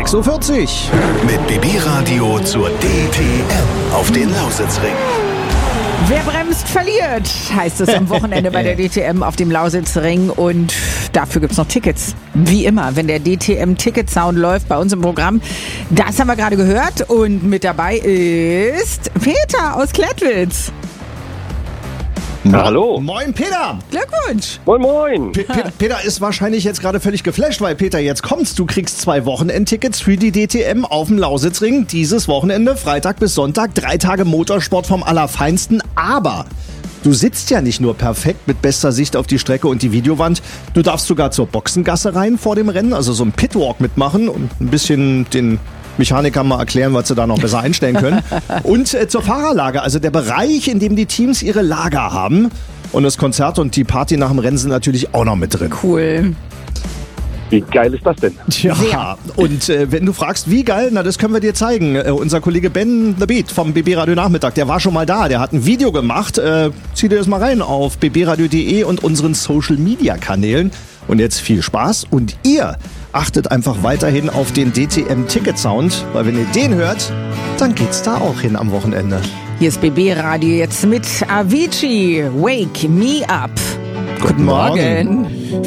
6:40 Uhr. Mit BB Radio zur DTM auf den Lausitzring. Wer bremst, verliert, heißt es am Wochenende bei der DTM auf dem Lausitzring. Und dafür gibt's noch Tickets. Wie immer, wenn der DTM-Ticket-Sound läuft bei uns im Programm. Das haben wir gerade gehört. Und mit dabei ist Peter aus Klettwitz. Ja, hallo. Moin Peter. Glückwunsch. Moin, moin. Peter ist wahrscheinlich jetzt gerade völlig geflasht, weil Peter, jetzt kommst du, kriegst 2 Wochenendtickets für die DTM auf dem Lausitzring. Dieses Wochenende, Freitag bis Sonntag, 3 Tage Motorsport vom Allerfeinsten. Aber du sitzt ja nicht nur perfekt mit bester Sicht auf die Strecke und die Videowand. Du darfst sogar zur Boxengasse rein vor dem Rennen, also so ein Pitwalk mitmachen und ein bisschen den Mechaniker mal erklären, was sie da noch besser einstellen können. Und zur Fahrerlager, also der Bereich, in dem die Teams ihre Lager haben. Und das Konzert und die Party nach dem Rennen sind natürlich auch noch mit drin. Cool. Wie geil ist das denn? Ja, und wenn du fragst, wie geil, na das können wir dir zeigen. Unser Kollege Ben The Beat vom BB Radio Nachmittag, der war schon mal da, der hat ein Video gemacht. Zieh dir das mal rein auf bbradio.de und unseren Social-Media-Kanälen. Und jetzt viel Spaß und ihr achtet einfach weiterhin auf den DTM-Ticket-Sound, weil wenn ihr den hört, dann geht's da auch hin am Wochenende. Hier ist BB Radio jetzt mit Avicii. Wake me up. Guten Morgen.